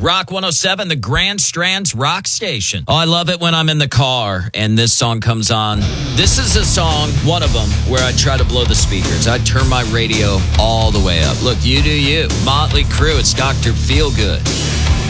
Rock 107, the Grand Strands Rock Station. Oh, I love it when I'm in the car and this song comes on. This is a song, one of them, where I try to blow the speakers. I turn my radio all the way up. Look, you do you. Motley Crue, it's Dr. Feelgood.